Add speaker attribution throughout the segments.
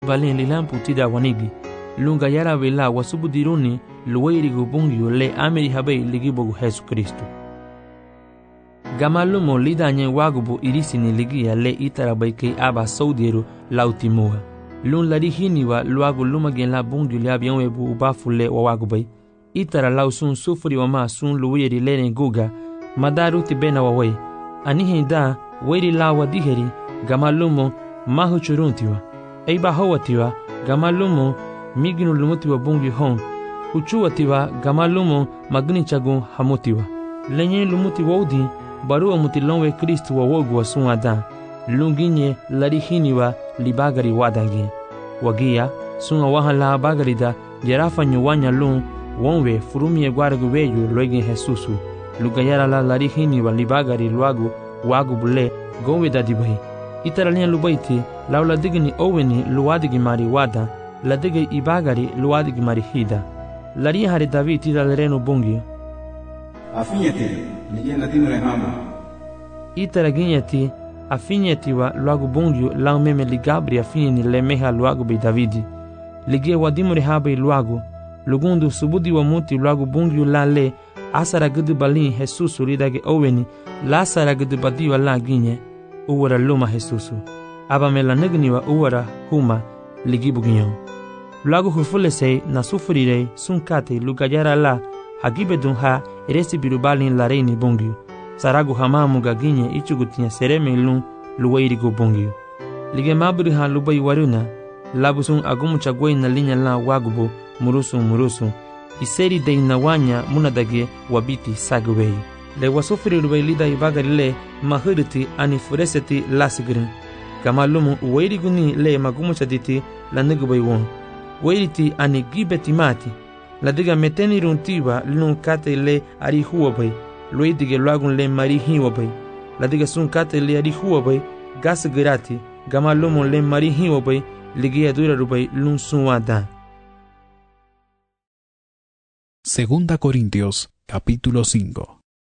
Speaker 1: Valen lilampu tida wanigi. Lunga yara vela wasubudiruni luwairigu bungyu le ameri habe ligibogu Yesu Kristo. Gamalumo lidanye wagubu irisini ligia le itarabaike aba saudiru lautimua. Lun larihiniwa luagu lumagen la bungyu le abianwebu ubafu le wawagubai. Itara lausun sufuri wama sun luwiri lene guga. Madaru tibena wawai. Anihinda weri lawa diheri gamalumo mahu churuntiwa. Eiba hawatiwa gamalumo miginu lumutiwa bungyu hon. Uchuatiwa gamalumo magni chagun hamutiwa. Lenye lumuti waudi barua mutilonwe Kristu wa wogu wa sunada. Lunginye larihiniwa libagari wadagi. Wagia sunga wahala bagarida jerafa nyuwanya lung wonwe furumie gwaragu weyu loegen Jesusu. Lugayara la larihiniwa libagari luagu wagu bule gowe dadibai. Itaralian lubaiti laula digni oweni luwadigi mari wada la digi ibagari luwadigi mari hida. Lari hari David tiralrenu bungi.
Speaker 2: Afinyeti ligenda timure hama.
Speaker 1: Itaraginyeti afinyetiwa luagu bungi la meme ligabri afinyeni lemeha luagu bei Davidi. Ligie wadimure habe luagu lugundu subudi wa muti luagu bungi la le asara gudu balin Jesusu ridage oweni la asara gudu badiwa la ginye uwara luma Jesusu. Aba mela negniwa uwara huma ligibu ginyon. Luagu hufulese na sufurire sunkate lugayara la hagibedun ha eresi birubalin la reini bungi. Saragu hamamu gaginye ichugutinya sereme lun luwairigo bungi. Lige maburi ha lubai waruna labusun agumu chagwei na linya la wagubo murusu. Iseri de inawanya munadage wabiti sagwei. Le wasufiri lubai lida ibagari le mahuriti anifureseti lasigrin. Kamalumu uwairiguni le magumu chaditi la nigubai won. Wairiti ani gibeti mati. La diga meteni runtiwa lun kate le ari huwabai. Luidige luagun le mari hiwabai. La diga sun kate le ari huwabai. Gas girati. Gamalumu le mari hiwabai. Ligia dura rubai lun sunwada.
Speaker 3: Segunda Corintios, capítulo 5.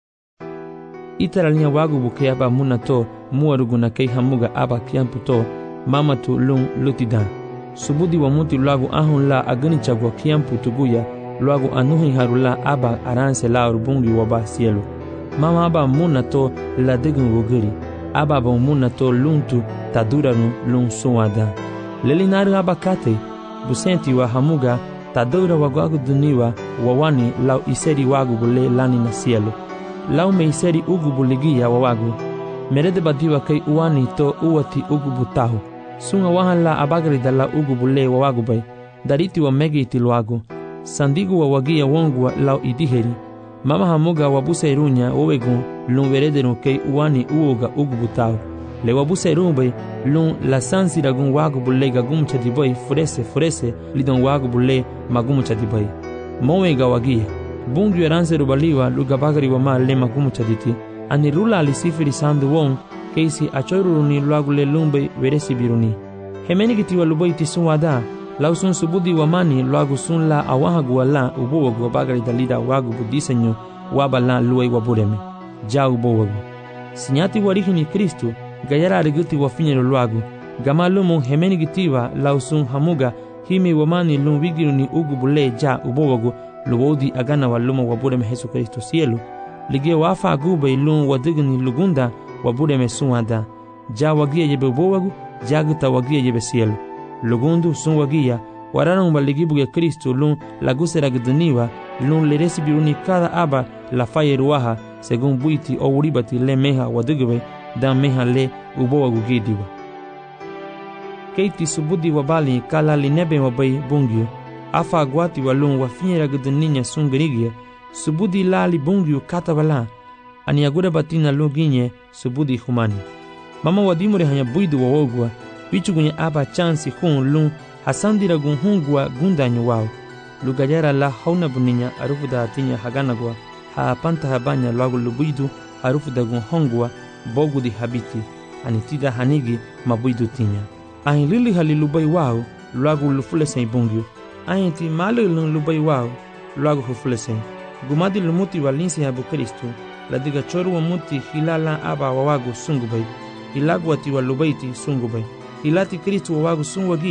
Speaker 1: Itaralinya wagu buke aba munato muaruguna kei hamuga aba kiamputo mamatu lun lutidan. Subudi wa muti luagu ahun la agani chagwa kiampu tuguya luagu anuhi harula aba aranse la urbungi waba cielo. Mama aba munato la degun wogiri. Aba munato luntu taduranu lun suwada. Lelinaru aba kate busenti wa hamuga tadura wagwagu duniwa wawani lau iseri wagu bule lani na cielo. Lau me iseri ugu buligia wawagu. Merede badiwa kei uwani to uwati ugu butahu. Sunga wahan la abagari dala ugu bule wawagu bay. Dariti wa megi itiluagu. Sandigu wa wagia wongwa lau idiheri. Mama hamuga wabuse irunya owegun lun verederun kei uwani uoga ugu butahu. Le wabuse irun bay lun la sansi ragun wagu bule gagum chadibay furese lidon wagu bule magum chadibay. Mowega wagia. Bungi eranse rubaliwa lugabagari wa ma le magumu chaditi. Ani rula alisifiri sandu wong keisi achoiruruni luagu le lumbe veresi biruni. Hemeni kitiwa lubai tisun wada. Lausun subudi wa mani luagu sun la awahagu wa la ubowagu wa bagari dalida wagu budisenyo waba la luai wabureme. Ja ubowagu. Sinyati warihini Kristu gayara ariguti wa finyero luagu. Gamalumu hemeni kitiwa lausun hamuga himi wa mani lumwigiruni ugu bule ja ubowagu luwodi agana waluma wabureme Yesu Kristo cielo. Lige wafa agube lun wadigni lugunda wabureme sunwada. Ja wagia yebe ubowagu jaguta wagia yebe cielo. Lugundu sun wagia wararan baligibuge Kristo lun lagusera gduniwa lun leresi biruni kada aba la fayeruaha segun buiti o uribati le meha wadigwe dan meha le ubowagu gidiwa. Keiti subudi wabali kala linebe wabai bungyo. Afa agwati walun wafinyera gduninya sungrigia. Subudi lali bungyo katabala. Ani agura batina loginye subudi humani. Mama wadimure hanya buidu wawogwa. Wichugunye aba chansi hun lun hasandira gun hungwa gundanyo wao. Lugajara la hauna buninya arufu da atinya haganagwa. Haapanta habanya luagu lubuidu arufu da gun hongwa bogu di habiti. Anitida hanigi mabuidu tinya. Ahin lili halilubai wao luagu lufulesen bungyo. Ahin ti malu lun lubai wao luagu hufulesen. Gumadi lumuti walinsi habu Kristu. Ladiga choru wa muti hilala aba wawagu sungubai. Ilagu ati walubaiti sungubai. Ilati Kristu wawagu sunwagia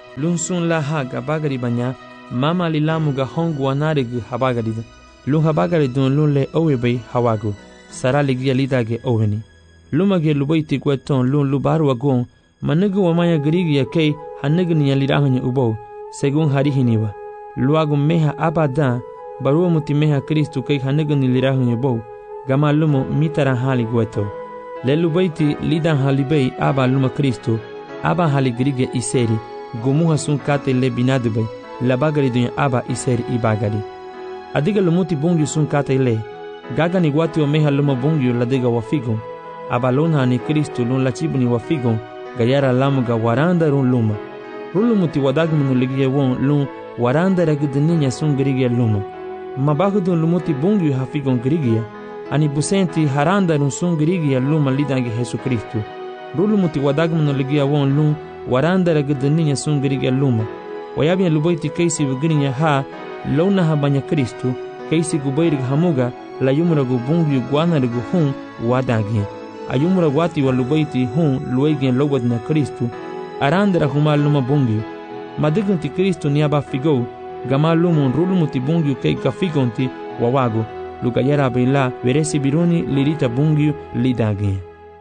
Speaker 1: lun sun la ha gabagari banya mama lilamu ga hongu anare gu habagari lun habagari dun lun le owe bay hawago sara ligia lidage oweni lumage lubaiti kweton lun lubaru wagon manugu wamaya grigia kei hanugu ni yalirahanya ubo según harihiniwa luagu meha abada barua muti meha Kristu kei hanugu ni lirahanya ubo gama lumo mitara hali gweto le lubaiti lidan halibei aba luma Kristu aba hali grigia iseri gumuha sun kate le binadubei la bagari dunya aba iseri ibagari adiga lumuti bungi sun kate le gaga ni watu meha luma bungi la diga wafigon aba luna ni Kristu lun la chibu ni wafigon gayara lamuga waranda run luma rulumuti wadagmunu ligie won lun waranda ragudninya sun grigia luma mabagudun lumuti bungi hafigon grigia ani busenti haranda run sun grigia luma lidangi Yesu Kristu rulumuti wadagmunu ligia won lun waranda ragudninya sun grigia luma wayabia lubaiti keisi vigrinya ha lona habanya Kristu keisi gubairig hamuga la yumra gubungi guana rigu hun wadagi ayumra wati wa lubaiti hun luegen lobad na Kristu arandra huma luma bungi madigunti Kristu niaba figo gama lumun rulumuti bungi kei kafigonti wawago lugayara bela veresi biruni lirita bungi lidagi.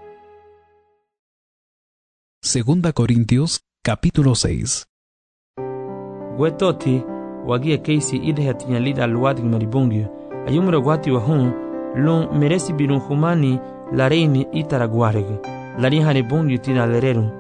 Speaker 3: Segunda Corintios capítulo 6.
Speaker 1: Gwetoti wagia keisi idhatinya lida luwadig maribungi ayumra wati wa hun lun meresi birun humani la reini itaraguareg la rihane bungi tina lererum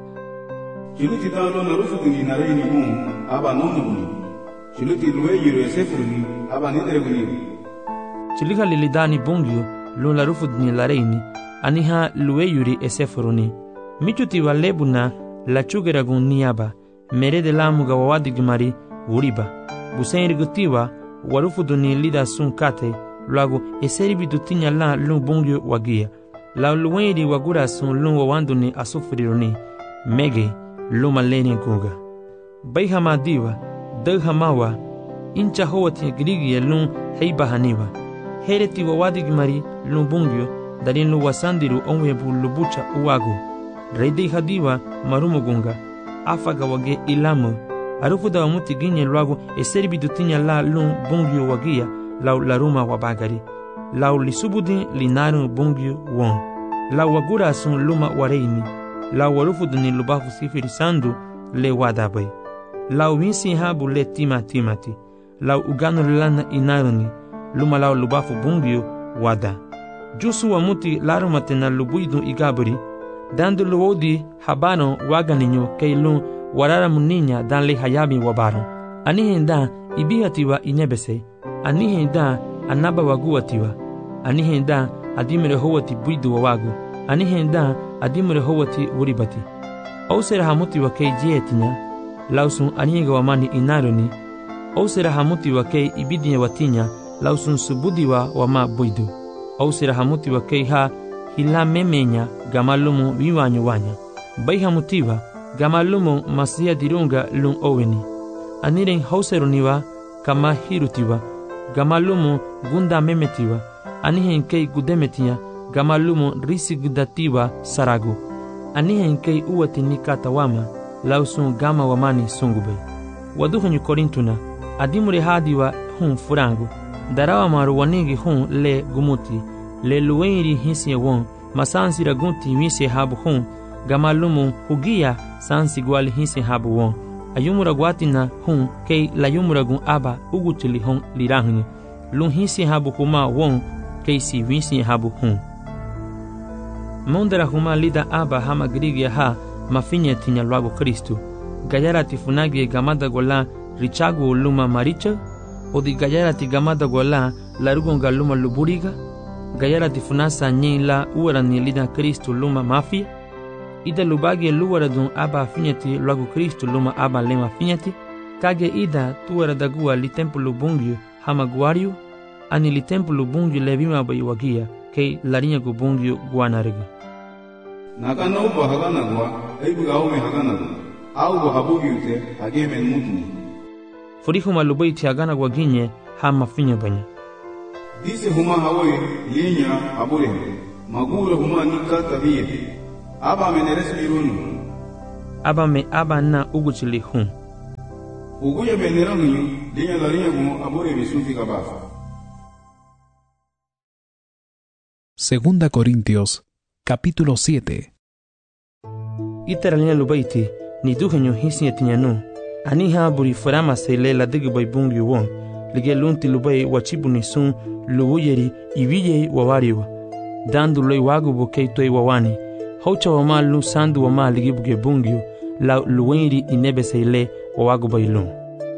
Speaker 2: Chuluti dalo na rufugni na reini bun aba nonugni chuluti lueyiru esefurni aba nidregni
Speaker 1: chiliha lilidani bungi lun la rufugni la reini aniha lueyuri esefurni michuti walebuna la chugeragun niaba mere de lamuga wawadig mari uriba busen rigutiwa warufuduni lida sun kate luago eseribi dutinya la lun bungi wagia la luweni wagura sun lun wawanduni asufriruni mege luma leni guga bayhama diwa daghamawa incha howati grigi lun heiba haniwa hereti wawadig mari lun bungyo darin lu wasandiru onwebu lubucha uwago reidi hadiwa marumo gunga afaga wage ilamu arufuda wamuti ginye luago eseribi dutinya la lun bungyo wagia lau laruma wabagari lau lisubudi linaru bungyo won lau wagura sun luma wareini lau warufuduni lubafu sifiri sandu le wadabai lau winsi habu le timati lau uganu lana inaruni luma lau lubafu bungyo wada jusu wamuti larumate na lubuidu igaburi dandu luodi habano waganinyo keilun warara muninya dan le hayabi wabaro anihenda ibihatiwa inebese anihenda anaba waguatiwa anihenda adimere howati buidu wawagu anihenda adimere howati uribati ausera hamuti wa kei jietinya lausun aniga wamani inaruni ausera hamuti wa kei ibidinya watinya lausun subudiwa wama buidu ausera hamuti wa kei ha hila memenya gamalumu viwanyo wanya bai hamutiwa gamalumu masia dirunga lun oweni aniren hauseruniwa kama hirutiwa gamalumu gunda memetiwa anihen kei gudemetiya gamalumu risi gudatiwa saragu anihen kei uwati nikatawama lausun gama wamani sungube waduhanyu korintuna adimure hadiwa hun furangu darawa maru wanigi hun le gumuti le luweiri hisi won masansi ragunti wisi habu hun gamalumu hugia sansi gwali hisi habu won ayumura gwatina hun kei la yumura gun aba uguchili hun lirahuni lun hisi habu huma won kei si wisi habu hun mondera huma lida aba hama grigia ha mafinya tinya luago Kristu gayara tifunagi gamada gola richagu luma maricha odi gayara ti gamada gola larugonga luma luburiga gayara tifunasa nyila uwara ni lida Kristu luma mafia ida lubagi luwara dun aba finyati luago Kristu luma aba lema finyati kage ida tuwara dagua li templu bungyu hama guariu ani li templu bungyu levima bayiwagia kei larinya gu bungyu guanariga
Speaker 2: nakana uba hagana gwa aibu aume hagana gwa au habugi ute hagemen mutni
Speaker 1: furihuma lubaiti hagana gwa ginye hama finya banya
Speaker 2: dise huma hawoye linya abure magura huma nikata biye aba meneres birunu
Speaker 1: aba me aba na uguchili hun
Speaker 2: Uguya benera niño, liña la liña como abore besunti cabafa.
Speaker 3: Segunda Corintios, capítulo 7.
Speaker 1: Itaralina lubaiti, ni duhenyo hisi atinyanu. Aniha buri farama sele la digu bay bungi won. Lige lunti lubay wachibu ni sun lubuyeri ibiye wawariwa. Dandu loy wagu bukei toi wawani. Haucha wama lu sandu wama ligi buge bungio. La luwenri inebe sele wawagu bay lun.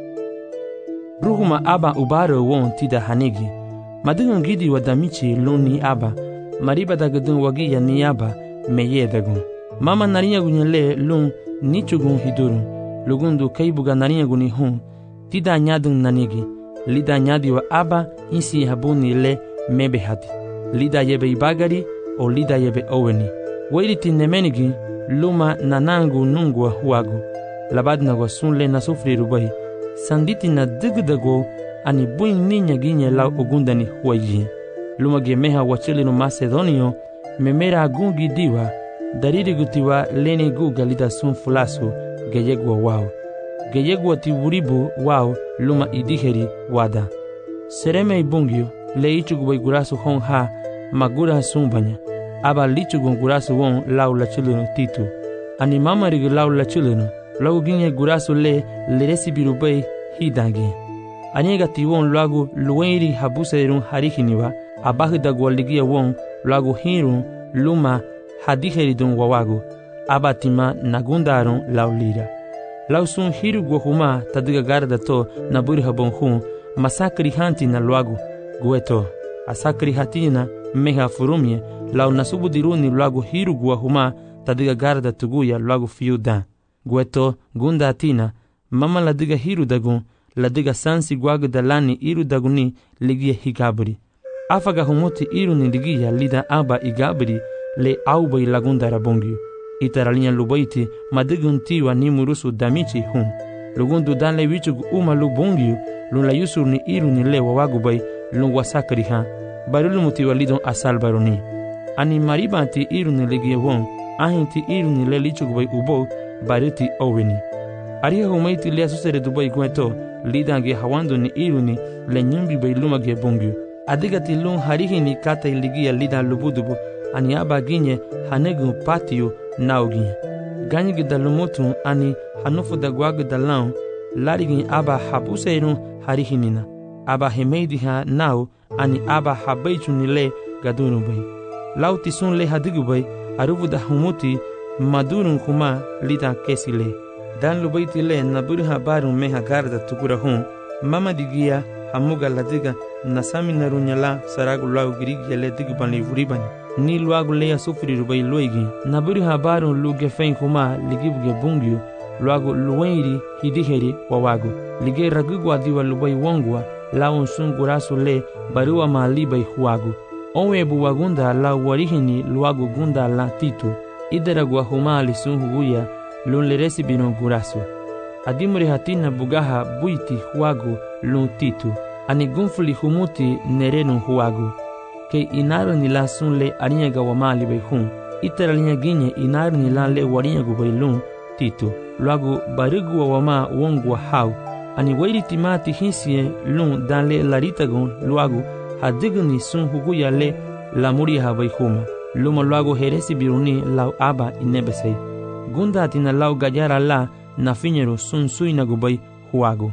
Speaker 1: Ruhuma aba ubaro won tida hanigi. Madigun gidi wadamichi lun ni aba. Mariba dagadun wagiya ni aba meye dagun. Mama narinya gunyale lun nichugun hidurun. Lugundu kaibuga narinya guni hun. Tida nyadun nanigi. Lida nyadi wa aba insi habuni le mebe hati. Lida yebe ibagari o lida yebe oweni. Wailiti nemenigi luma nanangu nungwa huagu. Labadna wa sunle na sufri rubai. Sanditi na digdago ani buin ninya ginye lau ogundani huayi. Luma gemeha wachili no Macedonio memera gungi diwa. Dariri gutiwa lene guga lida sun fulasu geyegwa wao. Geyegwa tiwuribu wao luma idiheri wada. Sereme ibungio le ichugu gurasu hon ha magura sumbanya. Aba lichugu gurasu won lau la chulunu titu. Ani mama rigi lau la chulunu. Lau ginye gurasu le leresi birubei hidangi. Aniega tiwon lagu luenri habuserun harihiniwa. Abahidagwa ligia won lagu hirun luma hadiheridun wawagu. Abatima nagundarun laulira. Lausun hiru guahuma tadiga garda to naburi habonhun masakri hanti na luagu gueto. Asakri hatina meha furumye lau nasubu diruni luagu hiru guahuma tadiga garda tuguya luagu fiudan. Gueto gunda atina mama ladiga hiru dagun ladiga sansi guagu dalani iru daguni ligia higabri. Afaga humuti iru ni ligia lida aba igabri le aubai lagunda rabongyu. Itaralinya lubaiti madigun tiwa ni murusu damichi hun. Lugundu danle wichugu uma lubungyu lun la yusur ni iru ni le wawagubay lun wasakri ha. Barulu mutiwa lidon asal baroni. Ani maribanti iru ni ligia won ahinti iru ni le lichugubay ubo baruti oweni. Ariha humaiti le asusere dubai gueto lidange hawando ni iru ni le nyumbi bay lumage bungyu. Adigati lun harihini kata iligia lidan lubudubu ani aba ginye hanegu patio naugi. Ganyigi dalumutu ani hanufu da guagu dalau larigin aba habuseirun harihinina. Aba hemeidi ha nau ani aba habeichu nile gadunu bay. Lauti sun le hadigu bay arubu da humuti madurun kuma lida kesi le. Dan lubaiti le naburi habarun meha garda tukura hun. Mama digia hamuga ladiga nasami narunyala saragu lau girigi le digu banli vuribani. Ni luagu leya sufri rubai luigi. Naburi habaru luge fein kuma ligibuge bungyu. Luagu luenri hidiheri wawagu. Lige ragugu adiwa lubai wongwa. Laun sun gurasu le barua maalibai huagu. Onwebu wagunda la warihini luagu gunda la titu. Ideragwa humali sun huguya lun leresi bino gurasu. Adimuri hatina bugaha buiti huagu lun titu. Ani gunfuli humuti nerenu huagu. Ke inaru ni la sun le arinyaga wamali bay hun. Itera linya ginye inaru ni la le warinyagu bay lun titu. Luagu barigu wa wama wongwa hau. Ani wairi timati hinsiye lun dan le laritagun luagu hadigu ni sun huguya le lamuri ha bay huma. Luma luagu heresi biruni lau aba inebesei. Gunda atina lau gajara la na finyeru sun suinagu bay huagu.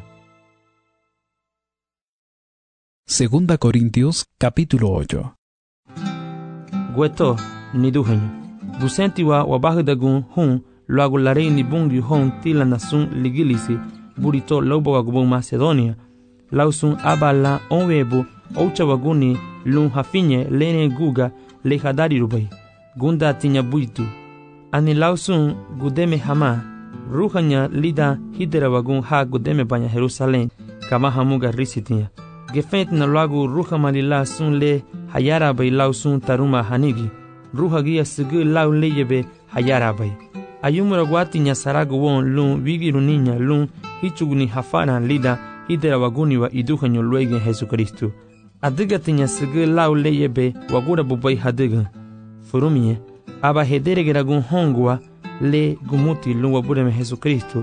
Speaker 3: Segunda Corintios, capítulo 8.
Speaker 1: Gueto ni duhenyo. Busenti wa wabahudagun hun luagu larei ni bungi hon tila na sun ligilisi burito lobo wagubun Macedonia. Lausun aba la onwebu oucha waguni lun hafinye lene guga le hadari rubai. Gunda tinya buitu. Ani lausun gudeme hama. Ruhanya lida hidera wagun ha gudeme banya Jerusalem kama hamuga risitinya. Gefent na luagu ruha malila sun le hayara bay lau sun taruma hanigi. Ruha gia sigu lau leyebe hayara bay. Ayumura guati nya saragu won lun wigiru ninya lun hichuguni hafana lida hidera waguni wa iduhanyo luegen Jesucristo. Adiga tinya sigu lau leyebe wagura bubay hadiga. Furumie aba hedere geragun hongwa le gumuti lun wabureme Jesucristo.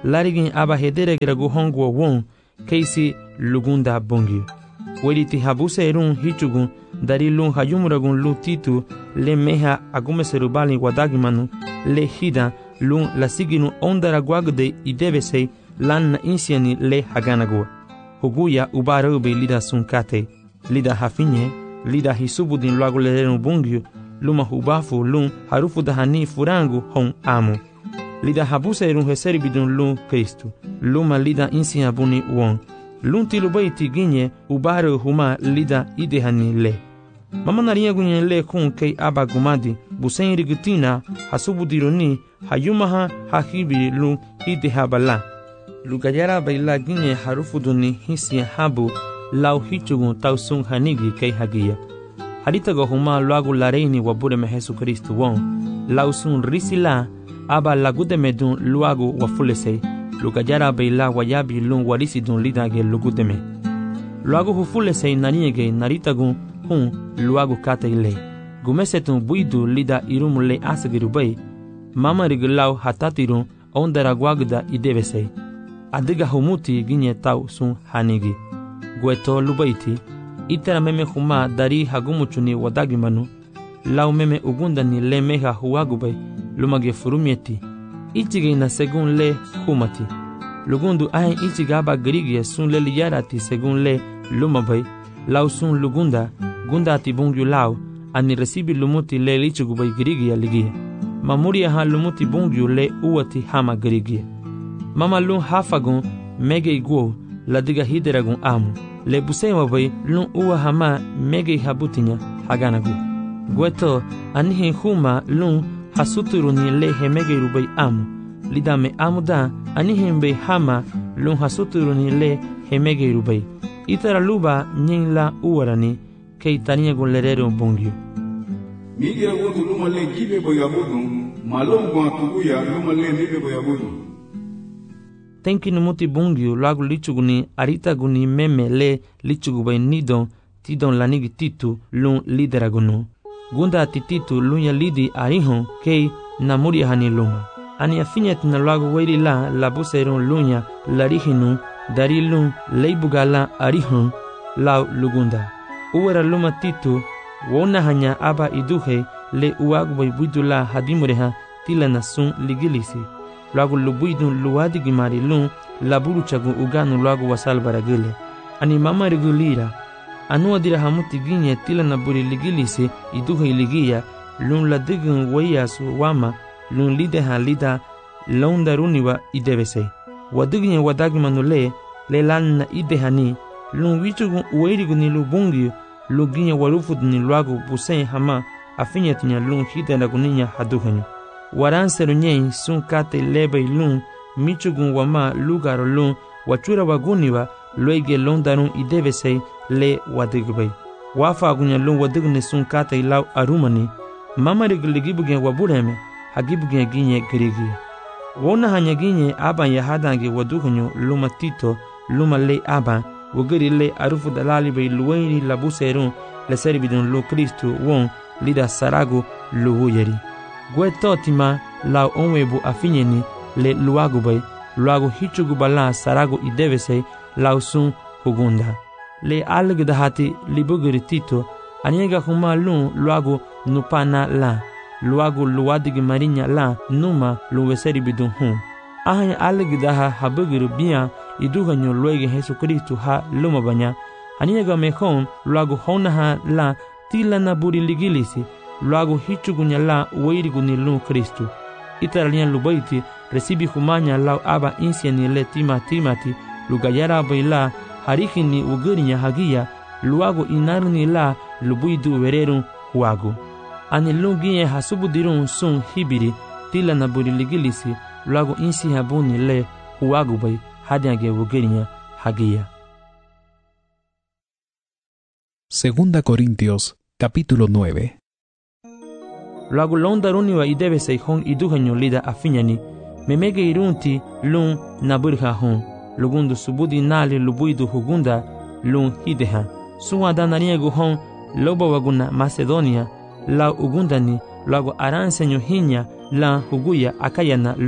Speaker 1: larigin aba hedere gragu hongwo won keisi lugunda bongyu. Weriti habuse erun hichugun dari lun hayumuragun lu titu le meha agumeserubali wadagimanu le hida lun lasiginu ondara guagde idebesei lan na insiani le haganagua. Huguya ubarube lida sunkate, lida hafinye, lida hisubudin luagu lerenu bungyu, luma hubafu lun harufu dahani furangu hon amu. Lida habuse erun heseribidun lun Kristu, luma lida insia buni won. Lun tilubaiti ginye ubaru huma lida idehani le. Mama naria gunye le kun kei aba gumadi, busen rigutina hasubudironi hayumaha hahibi lun idehabala. Lugayara baila ginye harufu duni hisia habu lau hichugun tausun hanigi kei hagia. Haritago huma luagu lareini wabureme Jesu Kristu won, lausun risila aba lagudemedun luagu wafulesei. Lugayara baila wayabi lun warisidun lidage lugudeme. Luagu hufulesei naniege naritagun hun luagu kateile. Gumesetun buidu lida irumule asagirubay. Mama rigilau hatatirun ondara guagda idebesei. Adiga humuti ginye tau sun hanigi. Gueto lubaiti. Itera meme huma dari hagumuchuni wadagimanu. Lau meme ugundani le meha huagubay. Lumage furumieti. Ichige na segun le humati. Lugundu ahen ichiga aba grigie sun le liyarati segun le lumabay. Lau sun lugunda. Gunda ati bungyu lau. Ani resibi lumuti le lichugubay grigie ligie. Mamuria ha lumuti bungyu le uati hama grigie. Mama lun hafagun mege iguo la diga hideragun amu. Le busema bay lun uwa hama mege habutinya haganagu. Gueto anihi huma lun hasuturuni le hemege rubay amu. Lidame amuda anihi mbe hama lun hasuturuni le hemege rubay. Itara luba nyin la uwarani kei tania gun lerero bongyu.
Speaker 2: Migira wotu luma le gibe boyabudu malongo atuguya luma le nibe boyabudu.
Speaker 1: Tenki numuti bungyu lagu lichuguni arita guni meme le lichugubay nidon tidon lanigi titu lun lideragunu. Gunda tititu lunya lidi arihon kei namuri hani luma. Ani afinyet na lagu weiri la labuserun lunya larihinu dari lun leibugala arihon lau lugunda. Uwera luma titu wona hanya aba iduhe le uagubay buidula hadimureha tilana sun ligilisi. Luagu lubuidun luadi gimari lun laburu chagu uganu luagu wasal baragile. Ani mama regulira. Anu adira hamuti ginye tila na buri ligilisi iduhe iligia lun ladigun wayasu wama lun lideha lida laundaruniwa idebese. Wadiginye wadagimanu le lan na idehani lun wichugun uweiriguni lubungi luginye walufudni luagu busen hama afinyetinya lun hidenaguninya haduhenyo. Waranseru nyei sun kate lebay lun michugun wama lugaro lun wachura waguniwa loige londarun idebesei le wadigbay. Wafa agunya lun wadigne sun kate lau arumani mama rigiligibugen wabureme hagibugen ginye girigi. Wona hanya ginye aban yahadange waduhenyo luma tito luma le aban wugiri le arufu dalali bay luwaini labuserun le seribidun lu Kristu won lida saragu luwuyeri. Guetotima lau onwebu afinyeni le luagubay luagu hichugubala saragu idebesei lau sun hugunda. Le algdahati libugiri tito aniega huma lun luagu nupana la luagu luadigi marinya la numa luweseri bidun hun. Ahanya algdaha habugiri biya iduganyo luege Jesu Kristu ha lumabanya aniega mehon luagu honaha la tilana buri ligilisi luagu hichugunya la weiriguni lun Kristu. Itaralian lubaiti resibi humanya lau aba insiani le timati lugayara baila harikini ugirinya hagia luagu inarni la lubuidu wererun huagu. Ani lungiye hasubudirun sun hibiri tila na buri ligilisi luagu insi habuni le huagu bay hadiage ugirinya hagia.
Speaker 3: Segunda Corintios, capítulo 9.
Speaker 1: Luagu londaruniwa idebesei hon iduhanyo lida afinyani memege irunti lun naburha hon lugundu subudi nali lubuidu hugunda lun hideha suwada naniegu hon loba waguna Macedonia la ugundani luagu aransenyo hinya la huguya akayana lun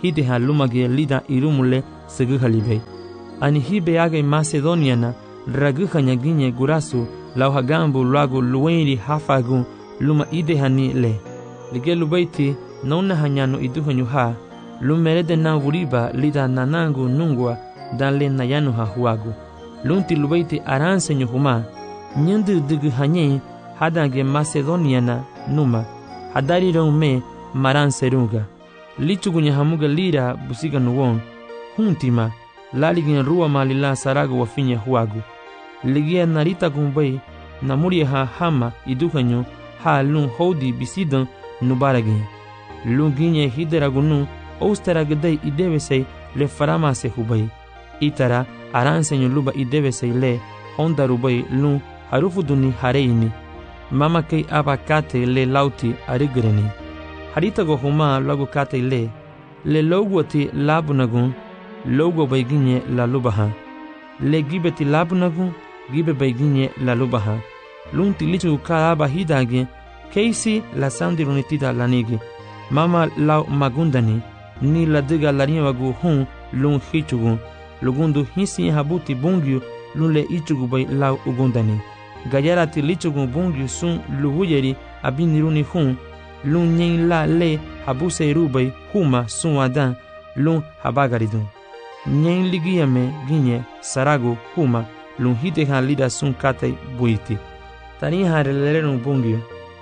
Speaker 1: hide ha lumage lida irumule segu halibe. Ani hibe age Macedoniana ragu hanya ginye gurasu lau hagambu luagu luwenri hafagu luma ide hani le. Lige lubaiti nauna hanyano iduhanyu ha lumerede na wuriba lida nanangu nungwa danle nayanu ha huagu. Lunti lubaiti aransenyu huma nyandu dugu hanye hadange Macedoniana numa hadari me maran serunga. Lichugunya hamuga lira busiga nuwon huntima laligin ruwa malila saragu wafinya huagu. Ligia narita gumbai namuria ha hama iduhanyu ha lun hodi bisidan nubaragin. Lunginye hideragunu oustaragadai idevesei le farama se hubai. Itara aransenyu luba idevesei le honda rubai lun harufuduni hareini. Mama kei aba kate le lauti arigreni. Haritago huma lagu kate le logwati labunagun logo baiginye la lubaha. Le gibeti labunagun gibe baiginye la lubaha. Lunti lichu ka aba hidage keisi la sandirunitida lanigi. Mama lau magundani ni la diga lariwagu hun lun hichugu. Lugundu hisi habuti bungyu lun le ichugu bai lau ugundani. Gayarati lichugu bungyu sun luhuyeri abiniruni hun lun nyen la le habuse rubai huma sun wadan lun habagaridun. Nyen ligiyame ginye sarago huma lun hitehan lida sun katay buiti. Tani harelerun bungyu.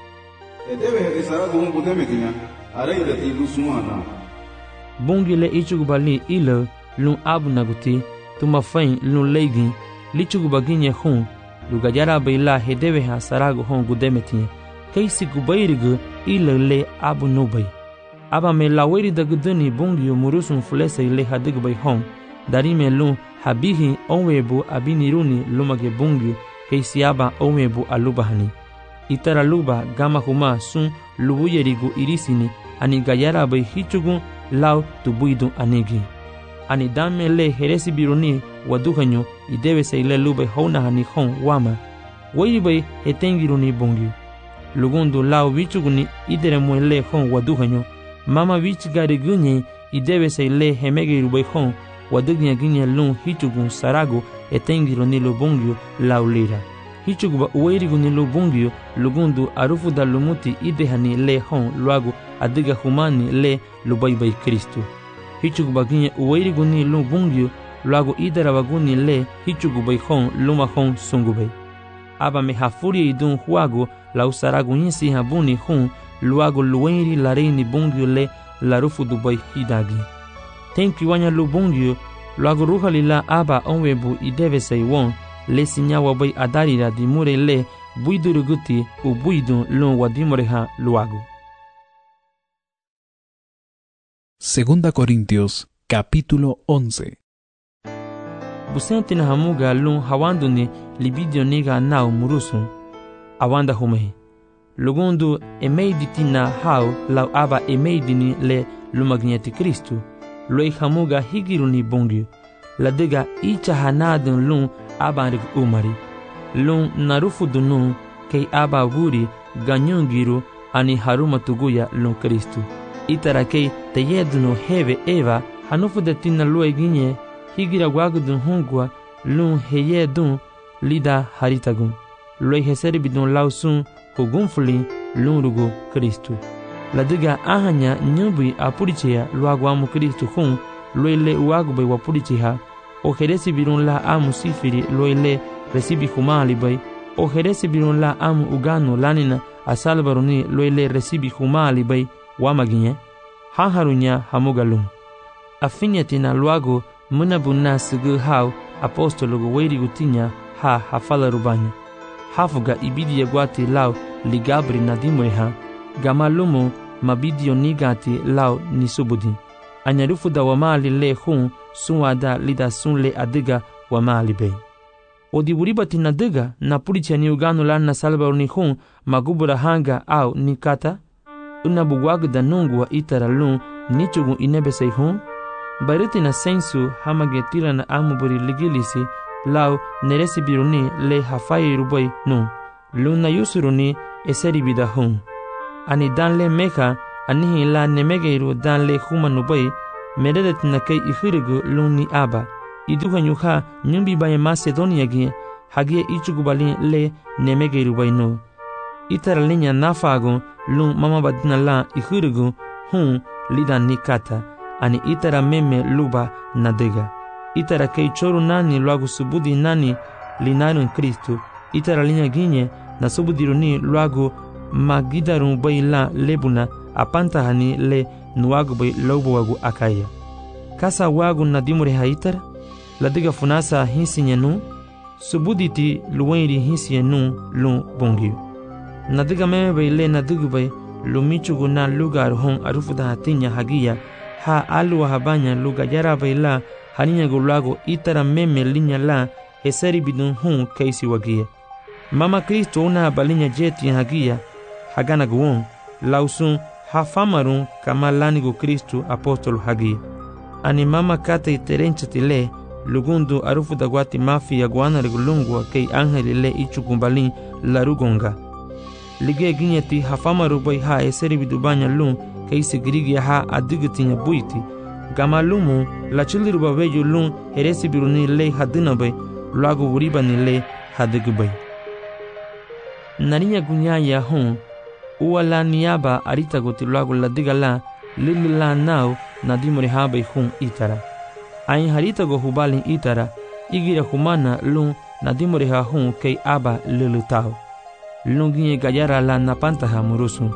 Speaker 2: Edebe sarago hun budemekinya araida ti lusumana.
Speaker 1: Bungyu le ichugu bali ilo lun abunaguti tumafain lun leigin lichugu baginye hun lugajara baila hedebe ha sarago hun gudemetinye. Keisi gubairigu ilo le abu nubai. Aba me laweri da guduni bungyu murusun fulese ile hadigbai hon. Darime lun habihi onwebu abiniruni lumage bungyu keisi aba onwebu alubahani. Itara luba gama huma sun lubuyerigu irisini ani gayara bai hichugu lau tubuidu anigi. Ani dame le heresi biruni waduhanyo idebe se ile lubai hona hani hon wama. Waibai hetengiruni bungyu. Lugundu lau vichuguni idere muele hon waduhanyo. Mama vichigari gunye idebe se le hemege rubai hon wadugnya ginye lun hichugun sarago etengiruni lubungyu lau lira. Hichuguba uweiriguni lubungyu lugundu arufu da lumuti idehani le hon luagu adiga humani le lubaibai Kristu. Hichuguba ginye uweiriguni lubungyu luagu idera waguni le hichugubai hon luma hon sungubai. Aba me hafuria idun huagu la usaragu nyisi habuni hun luagu luenri lareini bungyu le larufu dubai hidagi. Tenki wanya lu bungyu luagu ruhali la aba onwebu ideve seiwon le sinyawa bai adarira dimure le buiduruguti u buidun lun wadimureha luagu.
Speaker 3: Segunda Corintios, capítulo 11.
Speaker 1: Busente na hamuga lun hawanduni libidio niga nau murusun awanda humehi. Lugundu emeiditina hau lau aba emeidini le lumagneti Kristu. Loi hamuga higiruni bungyu. Ladiga icha hanadun lun abanrig umari. Lun narufu dunun kei aba wuri ganyungiru ani haruma tuguya lun Kristu. Itara kei teyeduno heve eva hanufu detina lue ginye higira wagudun hungwa lun heyedun lida haritagun. Loi heseribidun lausun hugunfuli lun rugu Kristu. Ladiga ahanya nyubui apurichea luaguamu Kristu hun loi le uagubay wapuricheha. O heresi birun la amu sifiri loi le resibi humali bay. O heresi birun la amu ugano lanina asalbaruni loi le resibi humali bay wamaginye. Hanharunya hamugalum. Afinyatina luago munabuna sigu hau apostologu weirigutinya ha hafala rubanya. Hafuga ibidi yagwati lau ligabri nadimuriha. Gamalumu mabidio nigati lau nisubudi. Anyarufu da wamali le hun sunwada lida sunle adiga wamali bay. Odiburibati nadiga na pulicha ni ugano lana salbaruni hun magubura hanga au nikata. Unabuwagda nungwa itara lun nichugu inebesei hun. Bariti na sensu hamagetila na amuburi ligilisi lau neresi biruni le hafai rubai nun. Luna yusuruni eseribida hun. Ani danle meka anihi la nemegeiru danle humanubai meredet na kay ihirigu lung ni aba. Iduha nyuha nyumbi baye Macedonia gi hagia ichugu balin le nemegeiru bayno. Itara linya nafago lung mama badina la ihirigu lidan ni kata. Ani itara meme luba nadega. Itara kay choru nani luagu subudi nani linarun Kristu. Itara linya ginye na subudiruni luagu magidarun bay la lebuna apantahani le nuagu bay lobo wagu akaya. Kasa wagu nadimure haitara ladiga funasa hinsinyenu subuditi luwenri hinsinyenu lu bongiu. Nadiga meme bay le nadigu bay lumichugu na lugar hon arufuda hatinya hagia ha alu habanya luga yara bay la haninya gulago itara meme linya la eseri bidun kaisi wagia. Mama Kristo una balinya jeti hagia hagana guon lausun hafamarun kama lanigo Kristo apostol hagia. Ani mama kata iterenchati le lugundu arufu dagwati mafi ya guana regulungwa kei angeli le ichukumbalin larugonga. Lige ginyeti hafamaru bay ha eseri bidubanya lun kei sigirigi ha adigitinya buiti. Gama lumu la chiliruba beju lun heresi biruni le hadina bay luagu uribani le hadigu bay. Narinya gunyaya uwala niaba arita goti luagu ladiga la lilila nao nadimuri habay itara. Ain harita go hubalin itara igira humana lun nadimuri ha kei aba lilutao. Lun ginye gayara la napantaha murusu.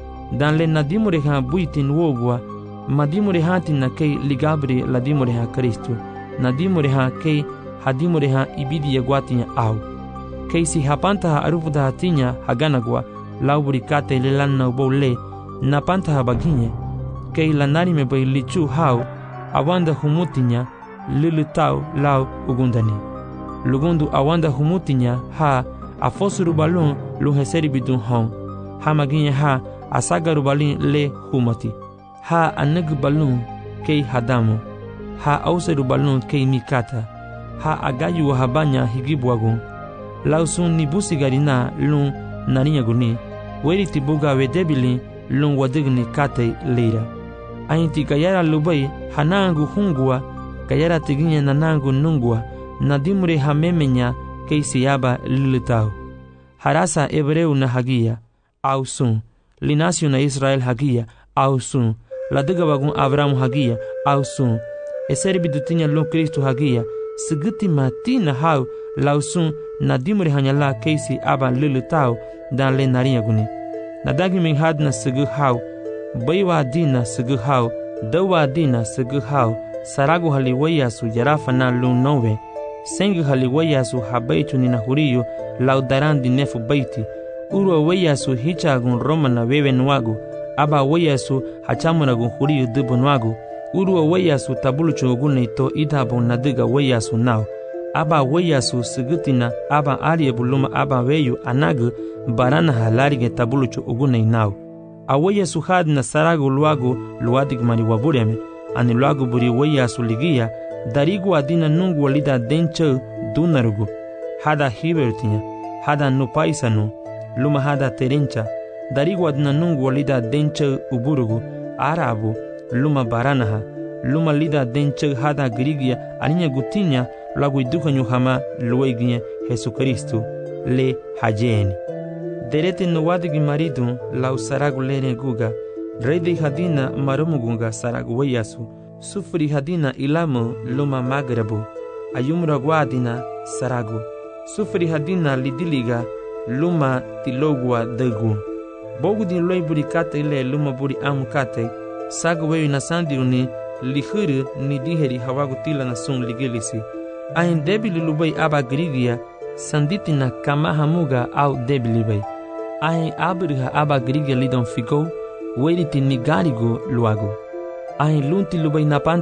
Speaker 1: Dan le nadimuri ha buitin wogwa madimuri hatin na kei ligabri ladimuri ha Kristu. Nadimuri ha kei hadimuri ha ibidi yagwatinya au. Kei si hapantaha arufuda hatinya haganagwa lauburi kate lelanna ubole napantaha baginye. Kei lanarime bay lichu hau awanda humutinya lilutau lau ugundani. Lugundu awanda humutinya ha afosuru balun luheseri bidun hon. Ha maginye ha asagaru balin le humati. Ha anegu balun kei hadamu. Ha auseru balun kei mikata. Ha agayu habanya higibwagun. Lausun nibusigarina lun narinya guni. Weri tibuga wedebili lun wadigni kate leira. Ainti gayara lubai hanangu hungua gayara tiginya nanangu nungua nadimure hamemenya keisiaba lilitau. Harasa Hebreu na hagia au sun linasio na Israel hagia au sun ladiga bagun Abraham hagia au sun eseri bidutinya lun Kristu hagia sigiti matina hau lausun nadimure hanyala keisi aba lilitau dan le narinya guni. Nadagi min hadna sigu hau baywa dina sigu hau dawa dina sigu hau saragu haliwaya su jarafa na lun nove sengu haliwaya su habaitu nina huriyo laudarandi nefu baiti urwa waya su hichagun roma na wewe nwagu aba waya su hachamuna gun huriyo dubu nwagu urwa waya su tabuluchu ogune ito idabo nadiga waya su nao aba waya su sigutina aba aliye buluma aba weyu anagu barana halarige tabuluchu ogune nao awaya su had na saragu luagu luadig mari wabureme ani luagu buri waya su ligia darigu adina nungu walida denche dunarugu hada hibertinya hada nupaisanu luma hada terencha darigu adina nungu walida denche uburugu arabu luma baranaha luma lida denche hada grigia aninya gutinya luagu iduka nyuhama lueginya Jesu Kristu le hajeni. Derete nuwadigi maridu lau saragu lene guga reidi hadina marumugunga saragu wayasu sufri hadina ilamu luma magrabu ayumra guadina saragu sufri hadina lidiliga luma tilogwa degu bogu din loi buri kate le luma buri amu kate sagu weyu na sandiruni lihuru ni diheri hawagu tila na sun ligilisi ayin debili lubai aba grigia sanditina kama hamuga au debili bai ayin abriha aba grigia lidon figo weriti nigarigo luago ayin lunti lubai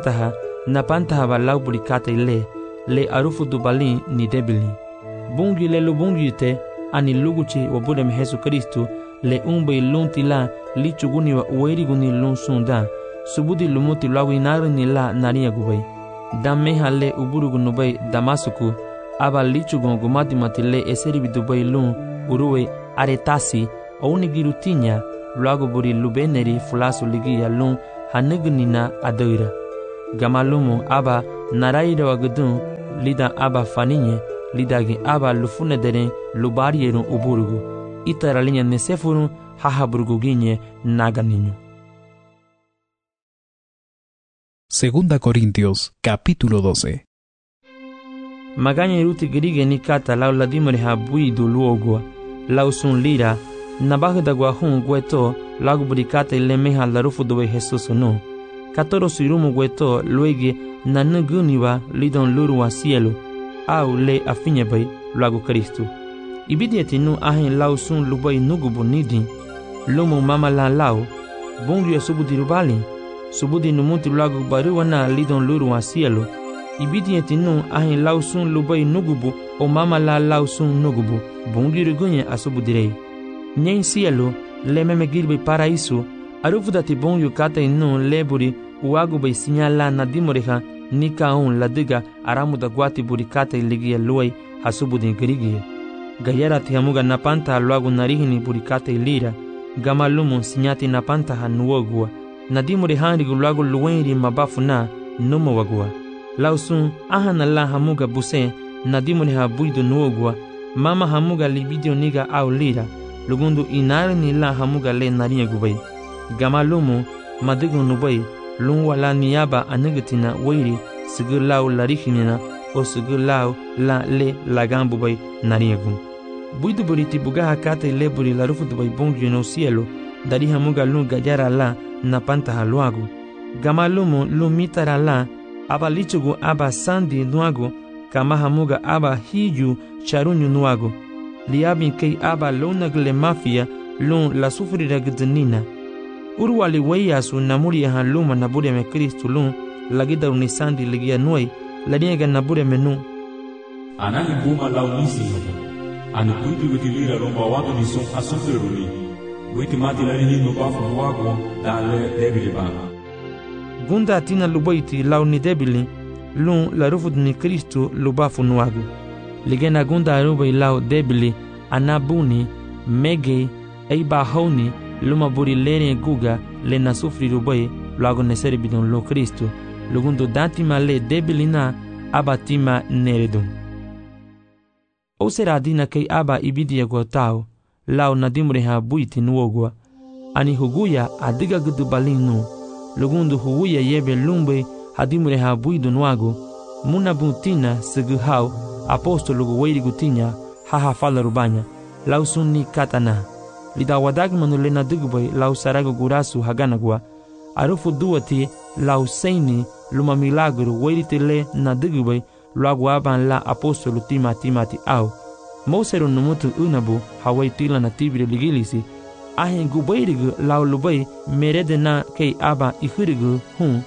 Speaker 1: napantaha ba lau buri kate le arufu dubalin ni debili bungi le lubungi te ani luguchi wabudem Jesu Kristu le umbai lunti la lichuguni wa ueriguni lun sunda subudi lumuti luago inarini la nariya gubai dameha le uburugu nubai Damasuku aba lichugon gumati matile eseribi dubai lun uruwe aretasi aunigirutinya luago buri lubeneri fulasu ligia lun hanegunina adoira Gamalumo aba naraira wagudun lida aba faninye lidagi aba lufune deren lubarierun uburugu. Itaralinha nesefurun hahaburguginye naganinho.
Speaker 3: Segunda Corintios, capítulo 12.
Speaker 1: Maganya iruti gerige ni kata lau ladimore ha buidu luogua, lau sun lira, nabagda guahun gueto, lagu burikata ilemeha larufu dobe Jesus no. Katoro suirumu gueto, luege nanuguniwa lidon lurua cielo, au le afinyabai, lagu Kristu. Ibidieti nu ahin lau sun lubai nugubu nidin, lumu mama la lau, bungia subudirubali, subudi numuti lagu baruana lidon lurua cielo. Ibidieti nu ahin lau sun lubai nugubu o mama la lau sun nugubu, bungirugunye asubudirei. Nyen cielo, le meme girbe paraíso, arufudati bungu kata inu leburi, uagubai sinyala nadimoreha, nika un ladiga aramuda guati burikata iligia luai hasubudi girigie. Gayara tihamuga napanta luagu narihini burikata ilira, gamalumu sinyati napanta hanuogua, nadimore hanrigu luagu luenri mabafu na numo wagua. Lausun ahana la hamuga buse, nadimore ha buidu nuogua, mama hamuga libidio niga au lira, lugundu inari ni la hamuga le narinha gubai. Gamalumu madigu nubai, lungwa la niaba anigatina wairi, sigur lau larihimina, o sigur lau la le lagambu bai narinha gun. Buidu buriti bugaha kata leburi la rufu dubai bongi no cielo, dari hamuga lu gajara la na panta haluagu. Gamalumu lu mitara la, aba lichugu aba sandi nuagu, kama hamuga aba hiju charunyu nuagu. Liabin kei aba lunagle mafia lun la sufrira gdnina. Urwali weyasu namuri han luma nabure me Kristu lun, lagida unisandi ligia nuai, laniega nabure menu.
Speaker 4: Anani buma lau nisi hata. Ani kuitu witilira romba watu ni son asufiruni. Witi mati larini no bafu wago da le debili bana.
Speaker 1: Gunda atina lubaiti lau ni debili, lun la rufud ni Kristu lubafu nuagu. Ligena gunda arubai lau debili, anabuni, megei, eiba hauni, luma buri lere guga, le na sufri rubai, luago neseri bidon lo Kristu, lugundu datima le debili na, abatima neredum. O será dina kei aba ibidia gotao, lau nadimure ha buiti nuogua, ani huguya adiga gudu balinu, lugundu huguya yebe lumbe hadimure ha buidu nuago, muna buntina sigu hau, apostolo guweiri gutinya, haha fala rubanya, lau sunni katana, lida wadagmanu le nadugubai lau sarago gurasu haganagua, arufu duati lau seini luma milagro weirite le nadugubai, luagu aban la apostolo timati au. Mosero numutu unabu hawai tila na tibire ligilisi. Ahen gubairigu lau lubai merede na kei aba ihirigu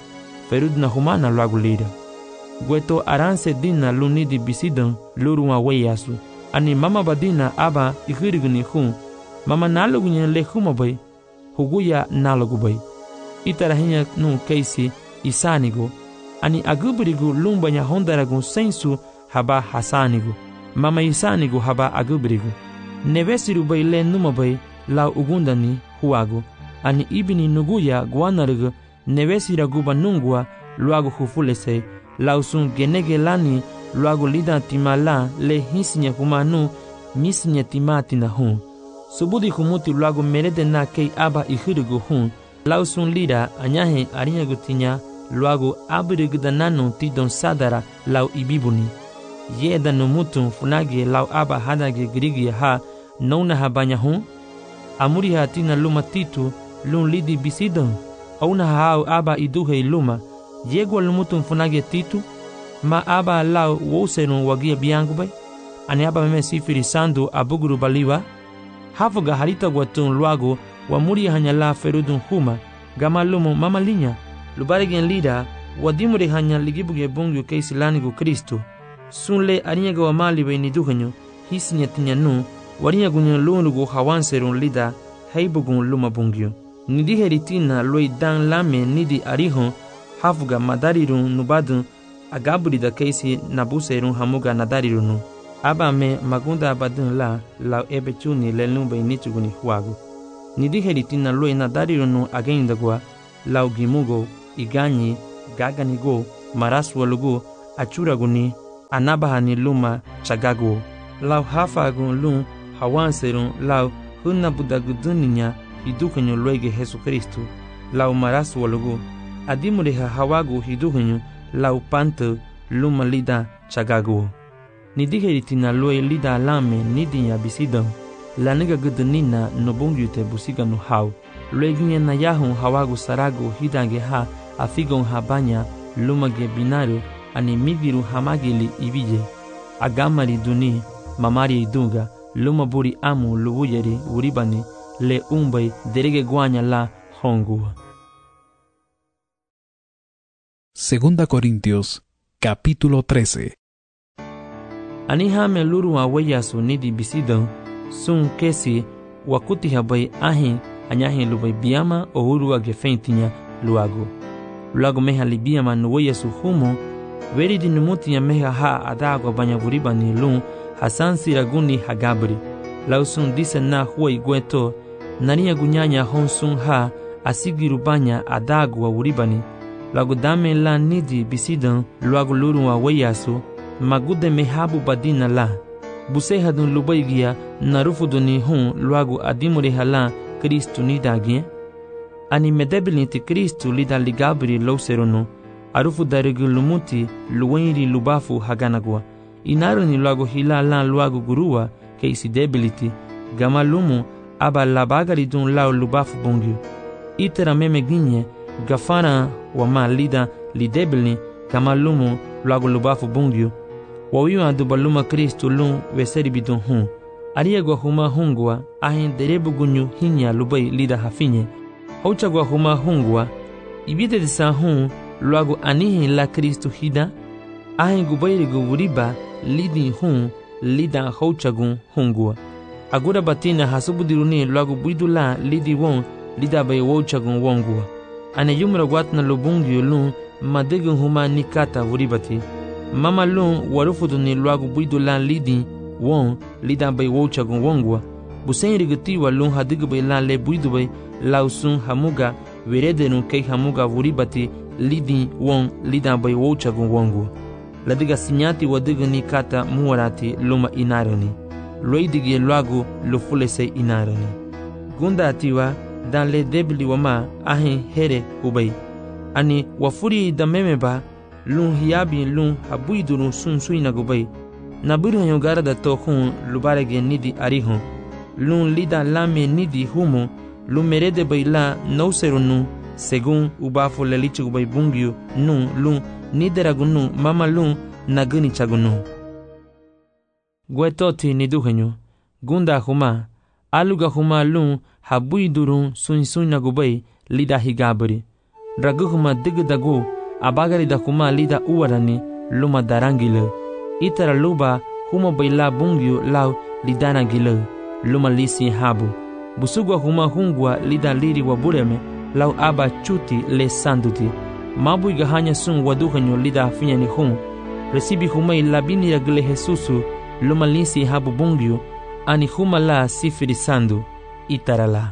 Speaker 1: ferud na humana luagu lida. Gueto aranse dina lunidi bisidan luruma weyasu. Ani mama badina aba ihirigu ni mama nalugunye le humabai, huguya nalugubai. Itarahinya nu keisi isanigu. Ani agubirigu lumbanya hondaragu sensu haba hasanigu. Mama isanigu haba agubirigu. Nevesiru bai le numabai lau ugundani huagu. Ani ibini nuguya guanarigu nevesira guba nungua luagu hufulese. Lau sun genege lani luagu lida timala le hisinya humanu misinya timatina Subudi humuti luagu merede na kei aba ihirigu Lau sun lida anyahe arinya gutinya luagu abirigu dananu tidon sadara lau ibibuni. Yeda numutun funagi lau aba hadage grigi ha nona habanya amuri hatina luma titu lun lidi bisidon auna hao aba iduhe luma yegwa lumutun funagi titu ma aba lau woserun wagia biangu bai ani aba meme sifiri sandu abuguru baliwa hafuga harita guatun luagu wa muri hanya la ferudun huma gama lumu mama linya lubarigen lida wadimure hanya ligibuge bungu keisi lanigu Kristu sunle arinyega wa mali bai niduhanyo hisinya tinyanu warinyagunyo lunugu hawanserun lida heibugun luma bungyo nidiheritina loi dan lame nidi arihon hafuga madarirun nubadun agaburida keisi nabuserun hamuga nadarirunu abame magunda abadun la lau ebechuni lelumbai nichuguni huagu nidiheritina loi nadarirunu agendagwa lau gimugo iganyi gaganigo maraswalugu achuraguni anabahani luma chagago lau hafagun lum hawanserun lau hunabudaguduninya hidukanyo luege Jesucristo lau maraswalugu adimureha hawagu hidukanyo lau panta luma lida chagago nidiheritina lue lida lame nidinya bisidam laniga gudunina nobungyute busiga no hau lueginya na yahun hawagu saragu hidange ha afigon habanya lumage binaru ani migiru hamagili ibije agamari duni mamari idunga luma buri amu lubuyeri uribani le umbai derege guanya la hongu.
Speaker 3: Segunda Corintios, capítulo 13.
Speaker 1: Anihame luru aweyasu nidi bisidan sun kesi wakuti habai ahin anyahin lubai biama o urua gefentinya luago. Luago meha libiama nuweyasu humo veri di numutinya meha ha adago banya buribani lun hasan siraguni hagabri. Lau sun dise na huwa igweto nariya gunyanya hon sun ha asigiru banya adago wa uribani. Luago dame la nidi bisidan luago luru aweyasu magude mehabu badina la buseha dun lubaigia narufu duni hun luagu adimure hala Kristu nidagie ani medebilinti Kristu lida ligabri lauserono arufu darigu lumuti luwenri lubafu haganagwa inaruni luagu hila la luagu gurua keisi debiliti gama lumu aba labagari dun lau lubafu bongyu itera meme ginye gafara wama lida lidebilni gama lumu luagu lubafu bongyu wawiwa dubaluma Kristu lun weseri bidon hun ariegwa huma hungwa ahin derebu gunyu hinya lubai lida hafinye hauchagwa huma hungwa ibide disa hun luagu anihin la Kristu hida ahin gubairigu wuriba lidi hun lida hauchagun hungwa agura batina hasubudiruni luagu buidula lidi won lida bai wauchagun wongwa ane yumra gwatna lubungyu lun madegun huma nikata wuribati mama lun warufuduni luagu buidulan lidi won lidan bai wochagun wongwa busen rigutiwa lun hadigu bai lan le buidu bai lausun hamuga weredenu kei hamuga wuribati lidi won lidan bai wochagun wongwa ladiga sinyati wadigu ni kata muwarati luma inarani loidigi luagu lufulese inarani gunda atiwa dan le debli wama ahin here ubai ani wafuri damemeba lun hiyabi lun habuidurun sun suina gubai nabiru hanyogara da to hun lubarege nidi arihun lun lida lame nidi humo lun merede baila nauserunu segun ubafu lelichi gubai bungyu nun lun nideragunu mama lun naguni chagunu gwetoti niduhenyo gunda huma aluga huma lun habuidurun sun suina gubai lida higabri draguhuma digdagu abagari da kuma lida uwarani luma darangile itara luba huma baila bungyu lau lidana gile luma lisi habu busugwa huma hungwa lida liri wa bureme lau aba chuti le sanduti mabu igahanya sun waduhanyo lida afinya ni hun resibi huma ilabini ya gile Jesusu luma lisi habu bungyu ani huma la sifiri sandu itara la.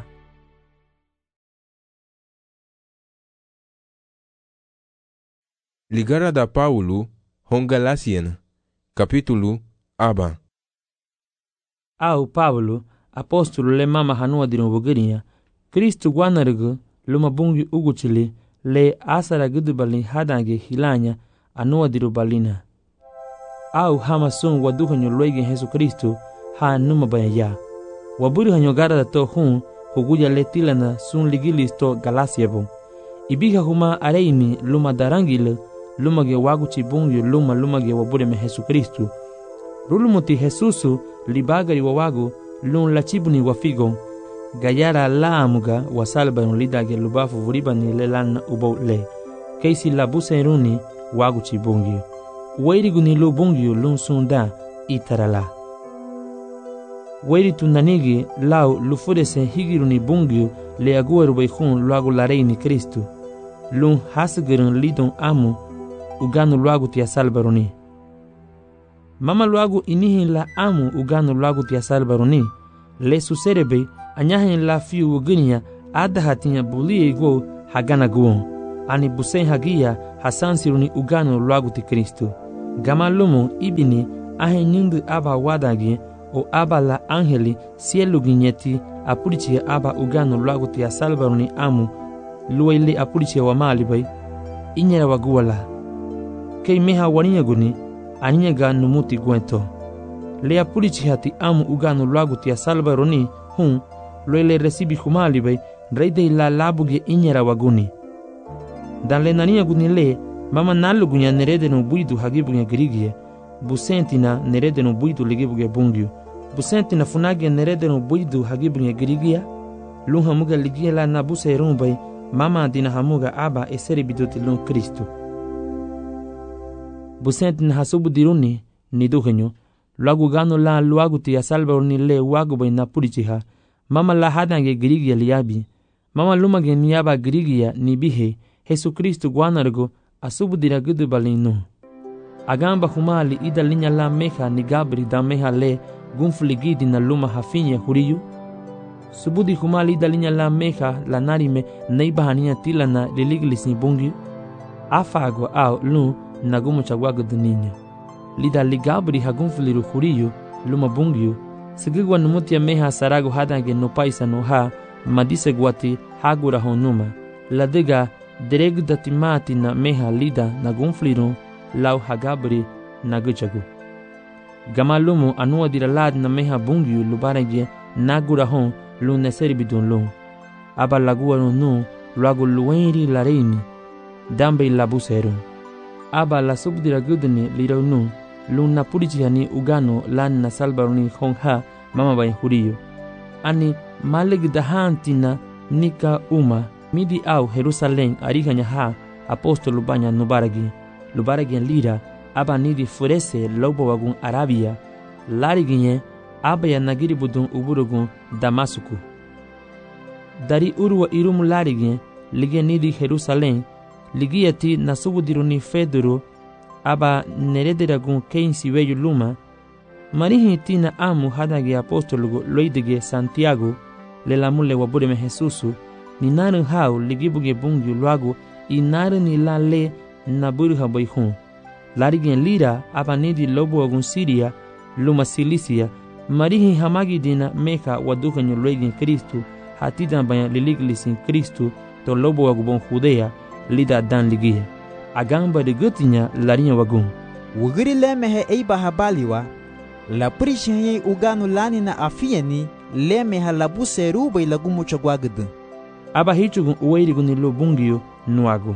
Speaker 5: Ligara da Paulo, Hongalasiana, capítulo Aba.
Speaker 1: Au Paulo, apóstolo le mama hanua di novogirinha, Kristu guanargu, luma bungi uguchili, le asara gudubali hadange hilanya, anua di rubalina. Au hama sun waduhanyo luege Jesu Kristu, ha numa bayaya. Waburi hanyo gara da to hun, huguja le tilana sun ligilisto galasiabo. Ibiga huma areini luma darangile, lumage waguchi bungyu lumage wabureme Jesu Kristu. Rulumuti Jesusu libagari wawagu lun lachibuni wafigon. Gayara la amuga wasalbarun lidage lubafu vuribani lelan ubau le. Keisi labuse runi waguchi bungyu. Wairiguni lu bungyu lun sunda itarala. Wairi tunanigi lau lufudese higiruni bungyu le agueru hun luagu lareini Kristu. Lun hasigirun lidon amu uganu luagu tia salbaruni. Mama luagu inihin la amu uganu luagu tia salbaruni. Le suserebe anyahin la fiu uginia adahatinya bulie go hagana guon. ani busen hagia hasansiruni ugano luagu ti Kristo. Gama lumu ibini ahe nyindu aba wadagi o aba la angeli sielu ginyeti apurichi aba ugano luagu ti asalbaruni amu luwaili apurichi wa mali bay inyera waguwala. Kei meha waninyaguni aninyaga numuti gwento. Le apurichi hati amu ugano luagu ti asalbaruni hun luwaili resibi humali bay reide la labuge inyera waguni. Dan le naninyaguni le mama nalugunya nerede no buidu hagibuge girigie busentina nerede no buidu ligibuge bungyu busentina funage nerede no buidu hagibuge girigia lunha muga ligia la na buse rumbay mama dina hamuga aba eseri biduti lun Kristo busentina hasubu diruni nidugenyo luagu gano la luagu ti asalbaruni le wagu bay na purichiha mama la hadange girigia liabi mama lumage niaba girigia nibihe Jesucristo guanargo asubudira gudu balinu. Agamba humali ida linya la meha ni gabri da meha le gunfligidi na luma hafinya huriyu. Subudi humali ida linya la meha la narime neiba hania tila na liliglis ni bungi. Afago au lu na gumu chagwago duninya. Lida ligabri ha gunfliru huriyu luma bungiyu. Sigigwa numutia meha sarago hadange no paisa no ha madise guati hagura honuma. Ladega dereg datimati na meha lida na gunfliru lau hagabri na guchagu. Gamalumu anua diralad na meha bungiyu lubarege nagura hon lu neseri bidun lu. Aba lagua nu luagu luenri la reini dambe labuseru. Aba la subdira gudni lirau nu lu na purichihani ugano lan na salbaruni hon ha mama bay huriyo. Ani maleg dahantina nika uma midi au Jerusalem ariganya ha apostolo banya lubaragi lira aba nidi furese lobo wagun Arabia lariginye aba ya nagiri budun uburugun Damasuku dari urwa irumu lariginye lige nidi Jerusalem ligiyati nasubudiruni Fedoro aba nerederagun keinsi weyu luma marihi tina amu hadagi apostolo loidige Santiago lelamule wabureme Jesusu ni naru hau ligibuge bungyu luagu i naru ni la le na buruha boyhun. Larigen lira aba nidi lobo agun Siria luma Silisia marihi hamagi dina meka wadukanyo luegen Kristu hatidan banya liliglis in Kristu to lobo agu bon Judea lida dan ligia. Agamba de gutinya larinya wagun.
Speaker 6: Wugiri lemehe eiba habaliwa la prishenye uganu lani na afieni lemeha labu seruba ilagumu chagwagdu. Aba hichugun uweirigun ilo bungiyo nuago.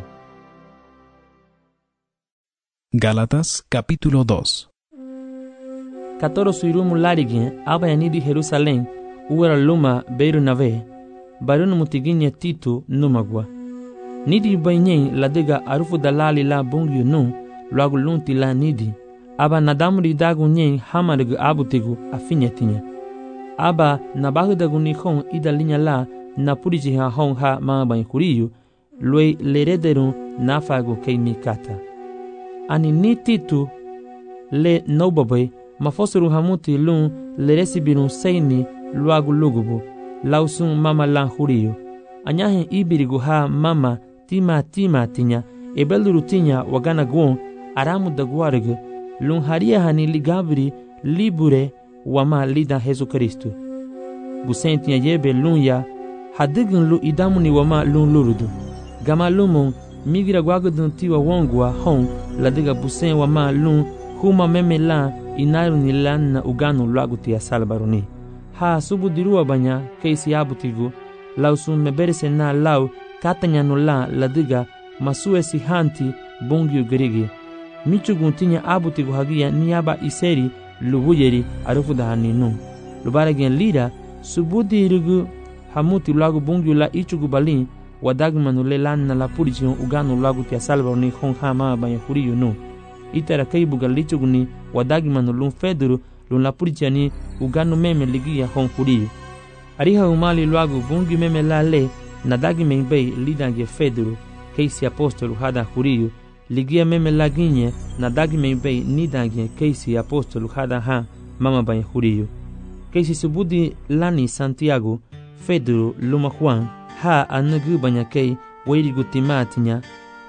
Speaker 3: Gálatas capítulo 2.
Speaker 1: Katoro suirumu larigin aba yanidi Jerusalem uwera luma Bernabé barunu mutiginye Tito numagwa. Nidi bainyen ladega arufu dalali la bungiyo nu luagu lunti la nidi. Aba nadamuri dagu nyen hamarigu abutigu afinyetinya. Aba nabahudagu nihon ida linya la na purichi ha hong ha ma ban kuriyu loi lerederu na fago kei mikata. Ani ni Titu le nobabai mafosuru hamuti lun leresibirun seini luagu lugubu lausun mama lan huriyu. Anyahen ibirigu ha mama tima tinya ebeluru tinya wagana guon aramu daguarigu lun haria hani ligabri libure wama lida Jesu Kristu. Busentinya yebe lun ya hadigin lu idamu ni wama lun lurudu. Gama lumun migira gwagudun tiwa wongwa hon ladiga busen wama lun huma meme lan inaru ni lan na uganu luaguti ya salbaruni. Ha subu diruwa banya keisi abutigu lausun meberese na lau katanya no lan ladiga masue si hanti bungiu gerigi. Michugun tinya abutigu hagia niaba iseri lubuyeri arufu dahaninu. Lubaragen lira subudi irigu hamuti luagu bungiu la ichugu balin wadagmanu le lan na la purichion uganu luagu tia salbaruni hon hama banya huriyu nu. Itara kaibuga lichuguni wadagmanu lun Fedoro lun la purichiani uganu meme ligia hon huriyu. Ariha umali luagu bungi meme la le na dagime bei lidange Fedoro keisi apostolu hada huriyu ligia meme la ginye na dagime bei nidange keisi apostolu hada ha mama banya huriyu. Keisi subudi lani Santiago Fedoro luma Juan ha anugu banya kei weirigu timatinya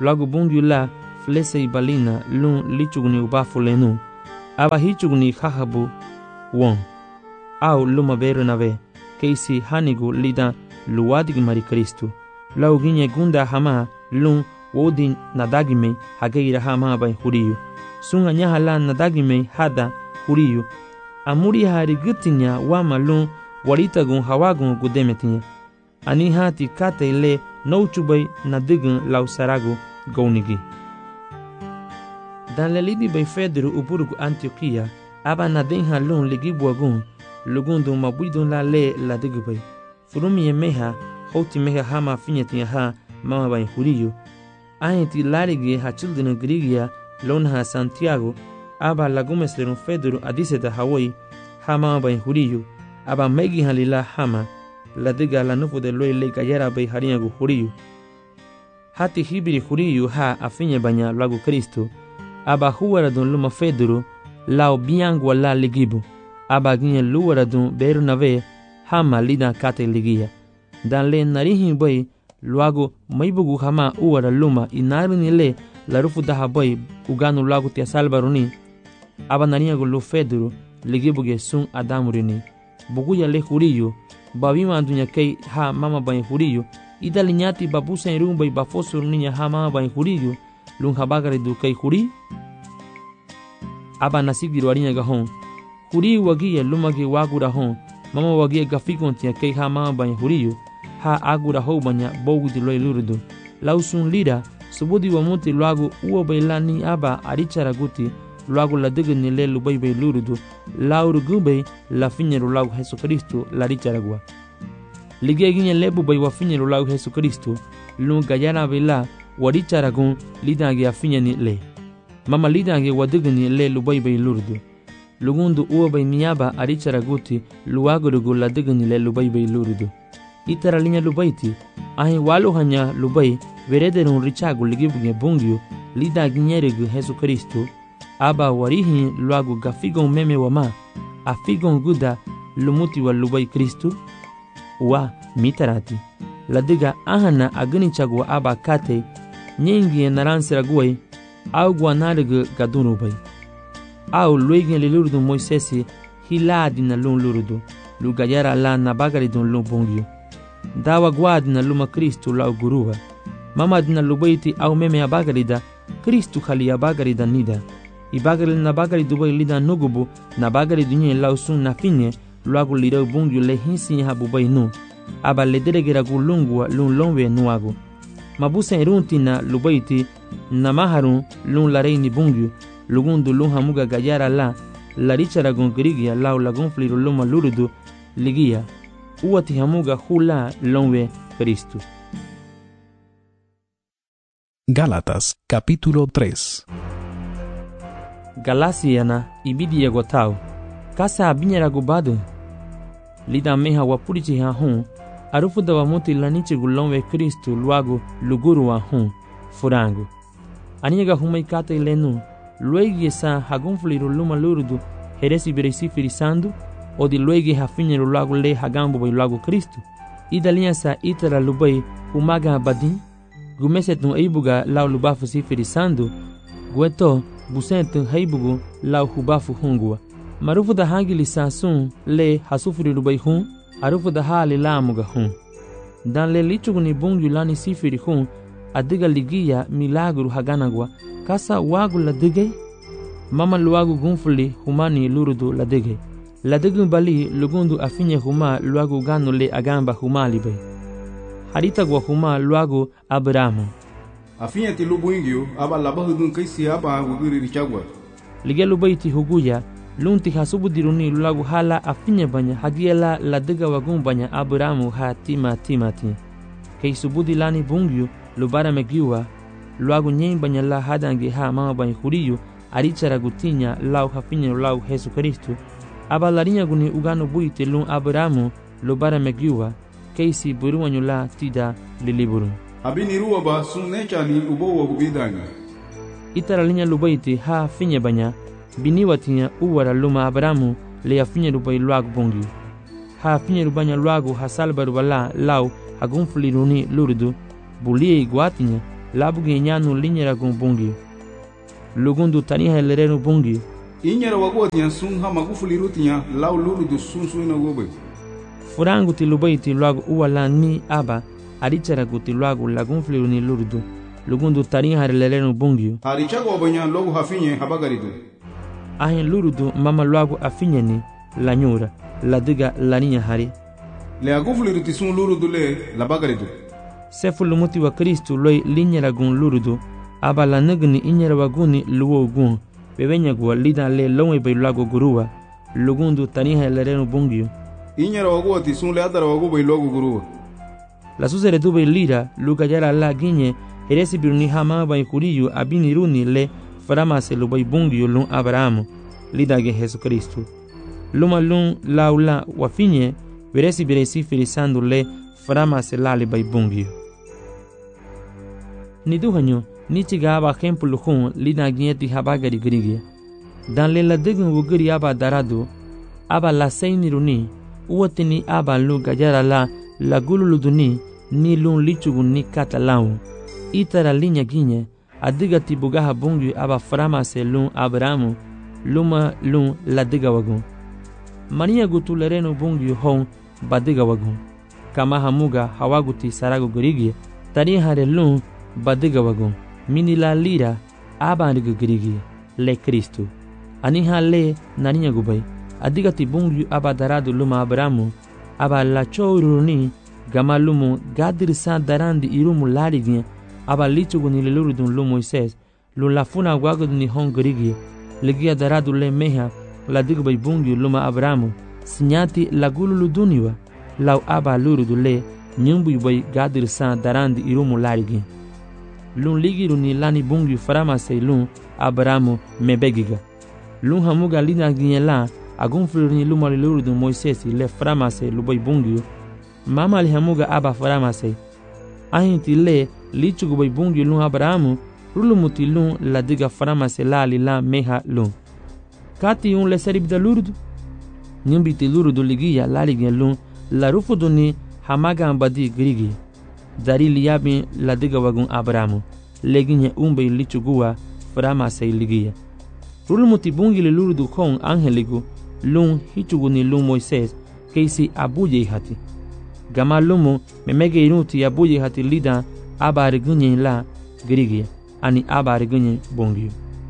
Speaker 1: Logo bungiu la flesa i balina lun lichuguni ubafu lenu. Aba hichuguni hahabu won. Au luma beru nave. Keisi hanigu lida luwadig mari Kristu. Lau ginye gunda hama lun wodin nadagime hageira hama bai huriyu. Sunga nyaha la nadagime hada huriyu. Amuri hari gutinya wama lun waritagun hawagun gudemetinya. Ani hati kate ile nouchubai nadigun lau saragu gaunigi. Dan lelidi bai Fedru uburugu Antioquia, aba nadenha lun ligibuagun, lugundu mabuidun la le la digubai. Furumi e meha, hoti meha hama finyetinya ha mama bai huriyu. Ahenti larigi ha children grigia lon ha Santiago, aba lagumes lerun Fedru adiseta Hawaii ha mama bai huriyu, aba megi halila hama, la diga la nufu de loi le gayara bai harinyagu huriyu. Hati hibiri huriyu ha afinye banya lagu Kristo, aba huwaradun luma Fedru, lao biangwa la ligibu, aba ginye luwaradun beru nave, hama lida kate ligia. Dan le narihin bai, luagu maibugu hama uwara luma inarini le la rufu daha bai uganu lagu tia salbaruni, aba narinyagu lu Fedru, ligibuge sun adamurini. Buguya le huriyu, babima dunya kei ha mama bai huriyu, ida linyati babusa irumbai bafosur ninya ha mama bai huriyu, lun habagari du kei huri. Aba nasigiru arinya gahon, huri wagia lumagi wagura hon, mama wagia gafikontia kei ha mama bai huriyu, ha agura ho banya bogu di loi lurudu. Lausun lira, subudi wa muti luagu uwa bai lani aba arichara guti, luagu la digu ni le lubai bai lurudu, lauru gubei la finyeru lagu Jesu Kristu la richaragua. Ligia ginye lebu bai wa finyeru lagu Jesu Kristu, lun gayana bai la waricharagun lidangi a finyeni le. Mama lidangi wa digu ni le lubai bai lurudu. Lugundu uwa bai miyaba aricharaguti luagurugu la digu ni le lubai bai lurudu. Itara linya lubaiti, ahi walu hanya lubai verederun richagu ligibuge bungiu lidangi nyerigu Jesu Kristu, aba warihi luagu gafigon meme wama, afigon guda lumuti wa lubai Kristu, wa mitarati. Ladiga ahana agnichagwa aba kate, nyingi naransiraguai, au guanarigu gadunubai. Au luigin lilurdu Moisesi, hiladi na lun lurudu, lugayara la nabagaridun lun bungiu. Dawa guadi na luma Kristu lau guruwa. Mama dina lubaiti au meme abagarida, Kristu khali abagarida nida. Ibagari na bagari dubai lida nugubu na bagari dunye lausun na finye luagu lirau bungiu le hinsi ha bubai nu. Aba le deregera gu lungua lun longwe nuagu. Mabusa irunti na lubaiti na maharun lun lareini bungiu, lugundu lun hamuga gayara la richara gun grigia lau lagun fliru luma lurudu ligia. Uati hamuga hula longwe Kristu.
Speaker 3: Gálatas capítulo 3.
Speaker 1: Galasiana ibidi yagotau, kasa abinyara gubadu. Lida meha wapurichi ha hun, arufu da wamuti lanichi gulonwe Kristu luagu luguru wa hun, furangu. Aniga humai kata ilenu, luegi sa hagunfliru luma lurudu, heresi beresi firisandu, o di luegi hafinyeru luagu le hagambu bai luagu Kristu. Ida linha sa itara lubai humaga badin, gumesetun eibuga lau lubafu si firisandu, gueto busentu heibugu lau hubafu hungua. Marufu da hangili sasun le hasufiri rubai hun, arufu da hali lamuga hun. Dan le lichuguni bungu lani sifiri hun, adiga ligia milagru haganagwa, kasa wagu la digay? Mama luagu gunfuli humani lurudu la digay. La digun bali lugundu afinye huma luagu ganu le agamba humali bay. Haritagwa huma luagu Abrahamu.
Speaker 2: Afinye ti lubu ingyo, aba labahudun kaisi aba wugiri richagwa.
Speaker 1: Ligia lubaiti huguya, lunti hasubu diruni luagu hala afinye banya hagiela la diga wagun banya Abrahamu ha timati. Kei subudi lani bungyu lubara megiwa, luagu nyen banya la hadangi ha mama banya huriyu, arichara gutinya lau hafinye lau Jesu Kristu. Aba larinya guni ugano buite lun Abrahamu lubara megiwa, keisi buruanyu la tida liliburu.
Speaker 2: Abini ruwa ba sun nechani ubowa gubidanga.
Speaker 1: Itara linya lubaiti ha finye banya, biniwatinya uwara luma Abrahamu le ya finye rubai luagu bongi. Ha finye rubanya luagu ha salba rubala lau hagunfuli runi lurudu, bulie iguatinya, labu genyanu linyera gun bungi lugundu taniha lerenu bungi
Speaker 2: inyera wagotian sun ha Magufuli rutinya law lulu du sun suina gobe
Speaker 1: furangu tilubai tiluagu uwala ni aba arichara gutiluagu lagun fliru ni lurdu lugundu taniha lerenu bungi
Speaker 2: harichago banya logu hafinye habagaridu
Speaker 1: ahin lurdu mama luagu afinyeni la nyura la diga la niña hari
Speaker 2: le agufuli ruti sun lurdu le la bagaridu
Speaker 1: sefu lumuti wa Kristu loi linyera gun lurdu aba la nagni inyera waguni luwo gun bebenya gwa lida le lonwe bay luagu guruwa lugundu taniha lerenu bungi
Speaker 2: inyera wagoti sun le adara wagu bay logu guruwa
Speaker 1: la susere dube lira luka yara la ginye heresi biruni hama bay kuriyu abini runi le farama se lo bay bungi lun Abrahamu lida ge Jesu Kristu luma lun laula wafinye veresi beresi filisando le farama se lale bay bungi ni duhanyo ni chiga aba hempu luhun lida gieti habagari grigia dan le la degun wuguri aba darado aba la seini runi uwatini aba lu gajara la gululuduni ni lun lichugun ni katalau itara linya ginye adiga tibugaha bungi aba farama se lun Abrahamu luma lun la diga wagun mania gutulereno bungi hon badiga wagun kama hamuga hawaguti sarago grigia tani hare lun badiga wagun mini la lira aba grigia le Kristu aniha le naninya gubai adiga tibungi aba daradu luma Abrahamu aba la choruni gama lumu gadir sa darandi irumu larigia aba lichuguni le lurudun lu Moises lu la funa waguduni hon grigia legia daradu le meha la diga bay bungi luma Abrahamu sinyati la gululuduniwa law aba lurudu le nyumbu bay gadir sa darandi irumu larigi lun ligiru ni lani bungi farama se lun Abrahamu mebegiga lun hamuga lina ginyela agun flurni luma lurudu Moises le farama se lu bay bungi mama li hamuga aba farama se ahinti le lichugu bay bungi lun Abrahamu rulumuti lun la diga farama se la meha lun kati un le seribda lurdu nyumbiti lurdu ligia laligia lun la rufuduni hamaga ambadi grigi dari liyabi la diga wagun Abrahamu leginye umbe lichugua farama se ligia rulumuti bungi le lurdu kon angeligu lun hichuguni lun Moises keisi abuye hati gama lumu memege inuti abuye hati lida aba regunye la grigia ani aba regunye bungi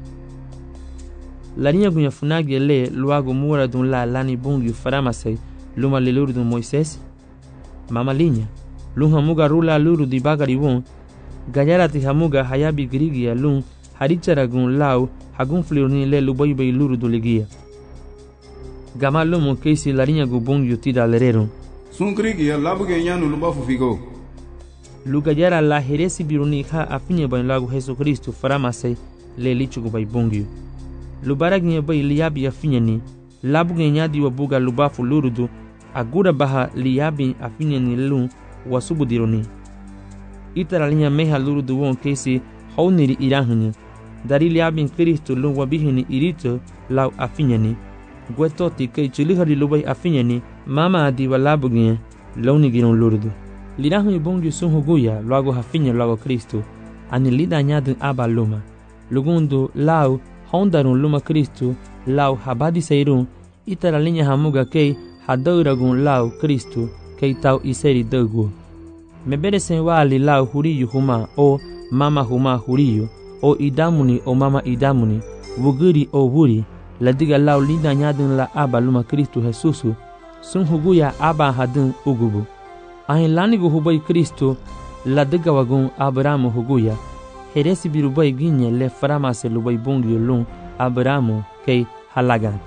Speaker 1: la niña gunya funagi le luago mura dun la lani bungi farama se luma le luru dun Moises mama linya lun hamuga rula luru di bagari won gayara ti hamuga hayabi grigia lun harichara gun lau hagun flirni le lubai bay luru du ligia gama lumu keisi la niña gu bungi tida lerero
Speaker 2: sun grigia labu ge nyanu lubafu figo
Speaker 1: lugayara la heresi biruni ha afinye bay lagu Jesu Kristu farama se le lichugu bay bungi lubaragnya bay liyabi afinyani labuge nyadi wabuga lubafu lurudu agura baha liyabi afinyani lun wasubudironi itara linya meha lurudu won kesi hauniri irahuni dari liyabi Kristu lun wabihini irito lau afinyani gwetoti kei chulihari lubay afinyani mama adi walabuge launi giron lurudu lirahuni bongi sunhuguya luago hafinya luago Kristu ani lida nyadun aba luma lugundu lau hondarun luma Kristu lau habadi seirun itara linya hamuga kei hadauragun lau Kristu kei tau iseri dogu mebere sen wali lau huriyu huma o mama huma huriyu o idamuni o mama idamuni wuguri o wuri ladiga lau lida nyadun la aba luma Kristu Jesusu sun huguya aba hadun ugubu ahin lanigu hubai Kristu ladiga wagun Abrahamu huguya heresi birubai ginye le farama se lubai bungi lun Abrahamu kei halagante.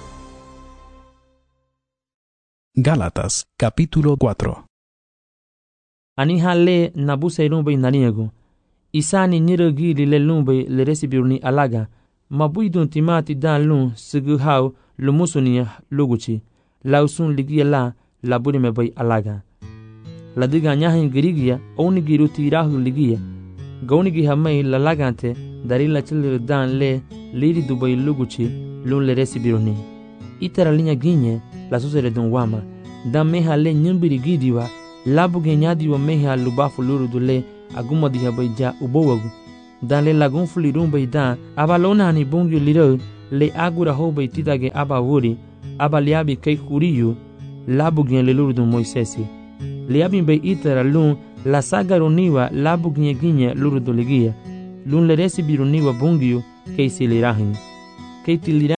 Speaker 3: Gálatas capítulo 4.
Speaker 1: Aniha le nabuse rumbai naniego isani nirogi le lumbai le resi biruni alaga mabuidun timati dan lun sigu hau lumusunia luguchi lausun ligia la laburi mebai alaga ladiga nyahin girigia oni giruti rahu ligia gaunigi hamai lalagante dari la chilir dan le liri dubai luguchi lun le resi biruni itara linya ginye la susere dun wama dan meha le nyumbiri gidiwa labuge nyadiwa meha lubafu lurudu le aguma diha bai ja ubowagu dan le lagun fulirum bai dan aba lona ni bungyo liro le agura ho bai tidage aba wuri aba liabi kai kuriyo labugien le lurdu Moisesi liabi bai itara lun la saga roniwa labugien lurdu legia lun le resi biruniwa bungyo kai silirahin kai